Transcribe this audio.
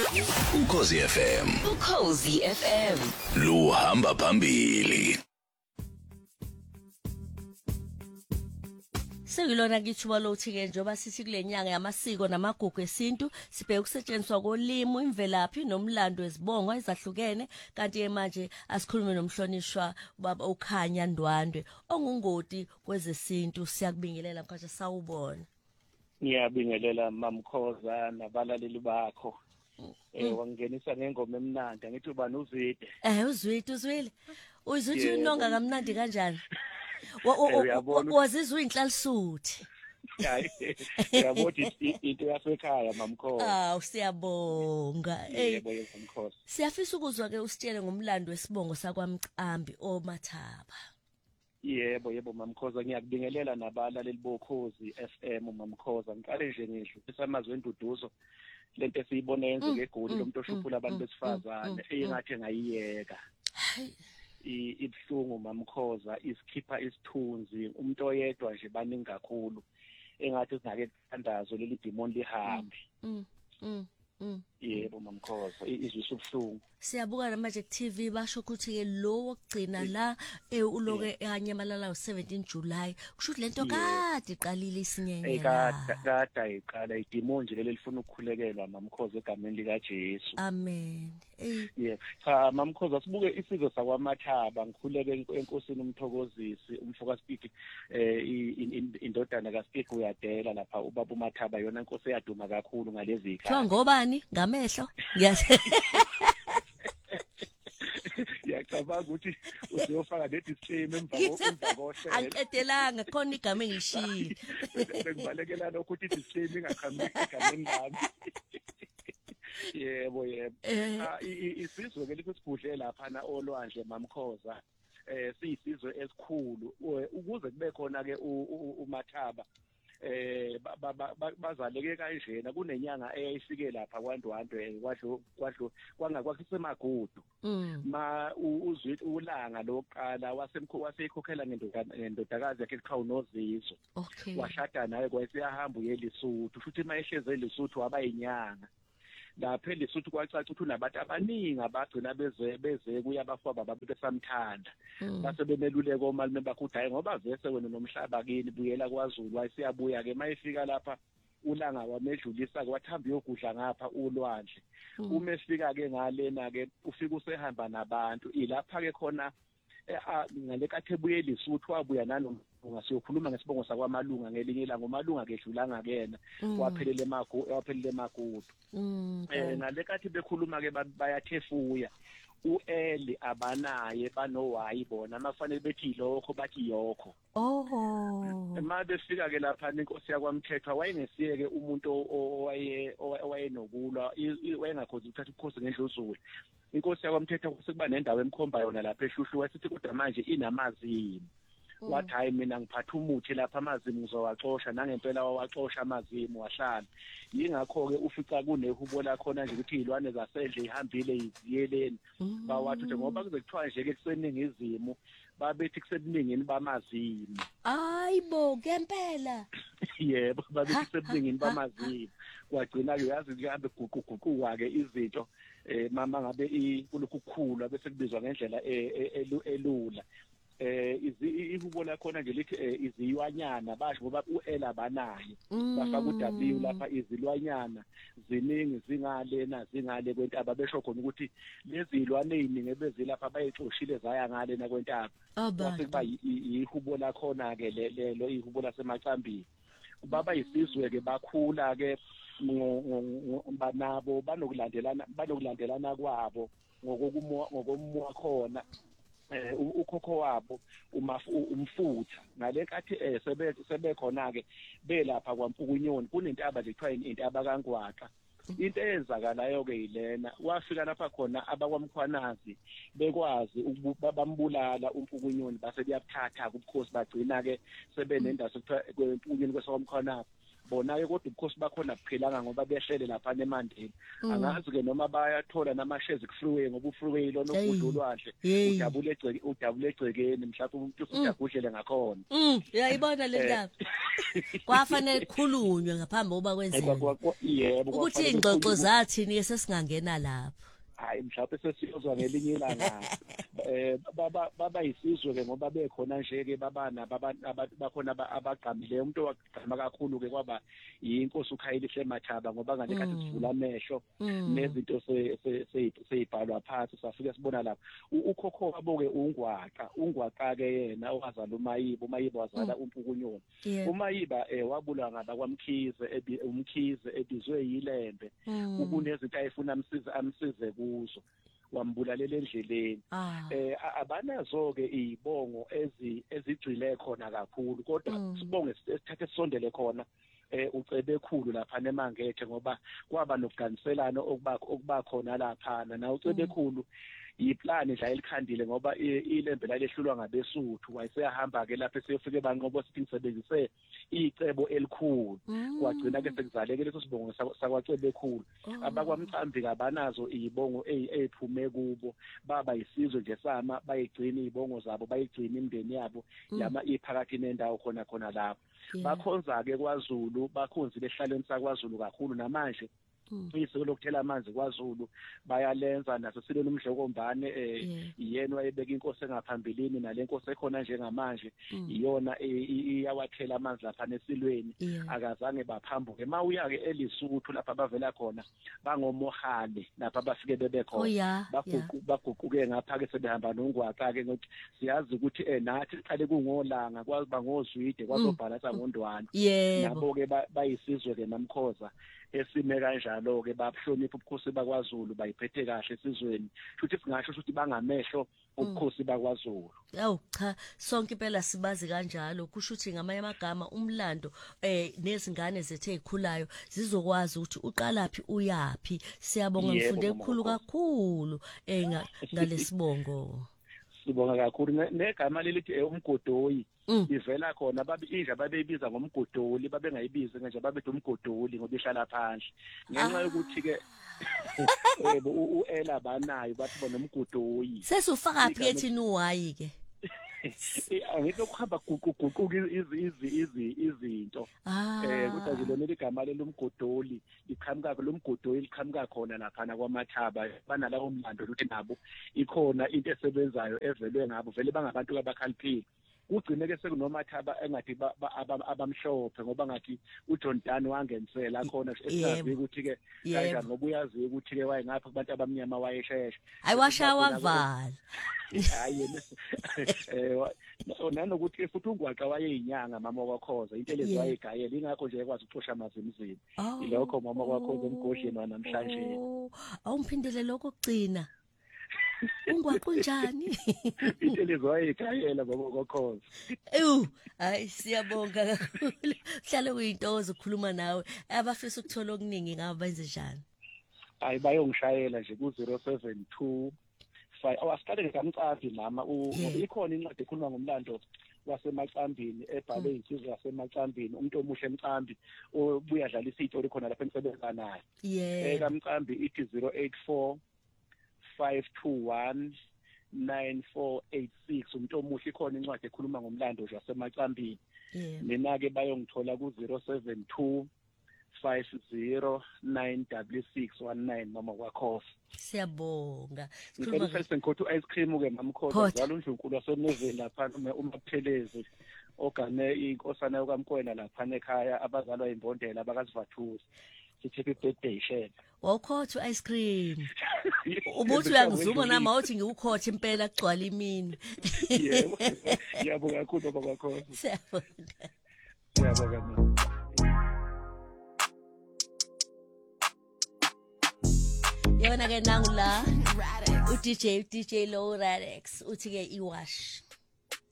Ukhozi FM. Ukhozi FM. Luhamba phambili. Sekuyilona kithuba lokuthi-ke njengoba sithi kule nyanga yamasiko namagugu esintu sibheke ukusetshenziswa kolimi, imvelaphi nomlando wezibongo ezahlukene, kanti manje asikhulume nomhlonishwa baba uKhanya Ndwandwe ongungoti kwezesintu. Siyakubingelela mkhathi sawubona. Ngiyabingelela Mamkhoza nabalaleli bakho. Wangenisa ngengoma emnandi ngithi ubani uZwide. Uzwile. Uzuthi unonga kamnandi kanjani? Wazizwa inhlalisuthi. Yabona into yasekhaya Mamkhoza. Siyabonga. Yebo Mamkhoza. Siyafisa ukuzwa ke usitshele ngomlando wesibongo sakwaMcambi oMathaba. Yebo Mamkhoza, ngiyakubingelela nabalaleli bokhozi FM Mamkhoza. Ngiqale nje ngisho amazwi enduduzo lento esiyibona yenzeke eGoli lomuntu oshuphula abantu besifazane engathi ngayiyeka. Ibhlungu Mamkhoza, isikhipha isithunzi, umuntu oyedwa nje baningi kakhulu engathi sinake thandazo leli demon lihambe. Yebo Mamkhoza, izwi subhlungu. Siyabuka manje ku-TV basho ukuthi ke lo wokugcina la uloke anyamalala u17 July. Kusho ukuthi lento kade iqalile isinyenye la. Kade ayiqala idemon nje leli lifuna ukukhulekelwa Mamkhoza egameni lika Jesu. Amen. Cha Mamkhoza, sibuke isizwe sakwaMathaba, ngikhuleke enkosini uMthokozisi, umfoka Speed, indodana kaSpeed uyadela lapha ubaba uMathaba, yona inkosi eyaduma kakhulu ngalezi ikhaya. Kuthiwa ngobani? Ngamehlo. Ngiyacabanga ukuthi uzofaka nedisclaimer emva kohlelo. Angiqedelanga khona igama engishilo. Bengibalekela lokho ukuthi disclaimer ingaqhamuki egameni lami. Yebo. Isizwe ke likusibudle lapha na olwandle Mamkhoza. Siyisizwe esikhulu ukuze kube khona ke uMathaba. Bazaleke kanjena kunenyanga eyayifike lapha kwaNdwandwe kwangakwakusemagudu. Uzwile ulanga lokuqala waseyikhokhela ngendodakazi yakhe eqhawu noZizwe. Washada naye kwaseyahamba uyeLesotho, futhi mayehleze eLesotho waba inyanga. Lapha eLesotho kwacaca ukuthi unabantu abaningi abagcina beze kuya abafowabo abantu besamthanda. Base bemeluleka omalume bakho ukuthi hayi ngoba vese wena nomhlaba kini buyela kwaZulu wayesiyabuya ke mayefika lapha ulanga wamedlulisa ke wathamba yogudla ngapha ulwandle. Uma efika ke ngalena ke ufika usehamba nabantu ilapha ke khona ngalekathi ebuye eLesotho wabuya nanomlunga siyokhuluma ngesibongo sakwaMalunga ngelinye ilanga uMalunga kedlulanga kena waphelele emagudu. Ngalekathi bekhuluma ke bayathefuya uEli abanaye banowayi bona mafanele bethi lokho bathi yokho. Uma befika ke lapha inkosi yakwaMthethwa wayengesiyeke umuntu owayenokulwa wayengakhozi ukuthatha ukhosi ngendluzulu. Inkosi yakwaMthethwa kusekuba nendawo emkhomba yona lapha eShuhlu wasithi kodwa manje inamazimu. Wathi hayi mina ngiphatha umuthi lapha amazimu ngizowaxosha, nangempela wawaxosha amazimu wahlala. Yingakho ke ufica kunehubo la khona nje ukuthi izilwane zasendle ihambile iziyeleni. Bawathi nje ngoba kuze kuthiwa nje ke kuseningizimu babethi kuseningini bamazimu. Hayibo ngempela. Yebo babethi kuseningini bamazimu. Kwagcina ke yazi kuhambe guquguquka ke izinto mama ngabe kulokhukhulu bese kubizwa ngendlela elula. Ihubo la khona nje lithi izilwanyana basho ngoba uEla banayo bafaka uW lapha izilwanyana ziningi zingale kwentaba besho khona ukuthi lezi zilwane eziningi ebezilapha bayixoshile zaya ngale na kwentaba base kuba ihubo la khona ke lelo ihubo laseMacambini. Baba isizwe ke bakhula ke banabo banokulandelana kwabo ngokomuwa khona. Ukhokho wabo umfutha ngalenkathi sebekhona ke belapha kwaMpukunyoni kunentaba lekuthiwa intaba kaNgwaqa. Into eyenzakalayo ke yilena wafika lapha khona abakwaMkhwanazi bekwazi bambulala uMpukunyoni base beyathatha kubukhosi bagcina ke sebenendawo sekuthiwa kweMpukunyoni kwesakwamkhwanazi bona-ke kodwa ubukhosi bakhona buqhelanga ngoba behlele lapha emandeni angazi-ke noma bayathola nama-shares ku-freeway ngoba u-freeway lona ukudla olwandle udabule egcekeni mhlawumbe umuntu usudabudlele ngakhona uyayibona le ndaba kwafanele kukhulunywe ngaphambi kokuba kwenzeke yebo ukuthi iy'ngxoxo zathini-ke sesingangena lapho hayi mhlawumbe sesiyozwa ngelinye ilanga baba yisizwe-ke ngoba bekhona nje-ke bakhona abagqamileyo umuntu owagqama kakhulu-ke kwaba yinkosi uKhayelihle Mathaba ngoba ngale khathi sivula amehlo nezinto seyibhalwa phansi safike sibona lapho ukhokho wabo-ke ungwaqa-ke yena owazala umayiba wazala umpukunyoni umayiba wabulawa ngabakwaMkhize umkhize ebizwe yiLembe kunezinto ayefuna amsize kuzo wambulalela endleleni abanazo-ke iy'bongo ezigcile khona kakhulu kodwa sibonge esithathe sisondele khona uCebekhulu lapha eMangethe ngoba kwaba nokuganiselana okuba khona laphana na uCebekhulu yiplani la elikhandile ngoba iLembe lalehlulwa ngabeSuthu wayeseyahamba-ke lapho eseyofike banqobo sithi ngisebenzise icebo elikhulu kwagcina ke sekuzaleke leso sibongo sakwaCebekhulu abakwaMcambi kabanazo iy'bongo ey'phume kubo baba yisizwe nje sama bayigcina iy'bongo zabo bayigcina imindeni yabo yama iphakathi nendawo khona lapho bakhonza-ke kwaZulu bakhonzile esihlalweni sakwaZulu kakhulu namanje isiko lokuthela amanzi kwaZulu bayalenza naso silona umdlokombane iyena wayebeka inkosi engaphambilini nale nkosi ekhona njengamanje iyona iyawathela amanzi lapha nesilweni akazange baphambuke mawuya-ke eLesotho lapha bavela khona bangoMohane lapha bafike bebekhona baguquke ngapha-ke sebehamba nongwaqa-ke ngokuthi siyazi ukuthi nathi siqale kungolanga kwaziba ngozwide kwazobhalansa ngondwana nabo-ke bayisizwe-ke namkhoza esime kanjalo-ke babuhlonipha ubukhosi bakwaZulu bayiphethe kahle esizweni futhi singasho ukuthi bangamehlo ubukhosi bakwaZulu. Yawu cha sonke impela sibazi kanjalo kusho ukuthi ngamanye amagama umlando nezingane zethu ezikhulayo zizokwazi ukuthi uqalaphi uyapi siyabonga mfunde ekhulu kakhulu ngalesibongo. Sibonga kakhulu negama lelithi umgodoyi livela khona inja babeyibiza ngomgodoli babengayibizi nje babethi umgodoli ngoba ihlala phansi ngenxa yokuthi-ke yebo uEla banayo bathi bona umgodoyi sesufaka phi ethini uwayi-ke angithi ukuhamba guquguquka izinto kodwa nje lona igama lomgodoli liqhamuka lomgodoli liqhamuka khona laphana kwaMathaba banalawo mlando ukuthi nabo ikhona into esebenzayo evelwe ngabo vele bangabantu abakhaliphile kugcine-ke sekunoMathaba engathi abamhlophe ngoba ngathi uJohn Dan wangenisela khona esingazi ukuthi-ke kanjani ngoba uyaziyo ukuthi-ke wayengapha kubantu abamnyama wayeshesha ayiwashaya wavala hayi nanokuthi futhi ungwaqa wayeyinyanga mama wakhoza into lezi wayegayela ingakho nje ekwazi ukuxosha amazimzini ilokho mama wakhoza emgodleni wanamhlanje awumphindele lokho kugcina ungwaqa unjani into lezi wayegayela baba wakhoza hayi siyabonga kakhulu hlale kuyintokozo ukukhuluma nawe abafisa ukuthola okuningi ngabo benze njani hayi bayongishayela nje ku-072 asiqale kaMcambi mama ikhona incwadi ekhuluma ngomlando waseMacambini ebhalwe insizwa yaseMacambini umuntu omuhle eMcambi obuya dlala isitori khona lapha emsebenza naye kaMcambi ithi 084 521 9486 umuntu omuhle ikhona incwadi ekhuluma ngomlando waseMacambini mina-ke bayongithola ku-072 509619 mama wakhosi siyabonga ngicela sengikhotha u-ice cream ke mamkhosi zala uNdlunkulu waseNoveli lapha uMaphelezi ogane inkosana yokaMkwena lapha ekhaya abazalwa imbondela abakazivathuza sithi happy birthday shela wawukhotha u-ice cream ubuthi uyangizuma nami awuthi ngiwukhotha impela kugcwala imini yebo ngiyabonga kakhulu baba wakhosi siyabonga yona ke nangu la uDJ Low Radex uthi ke iwash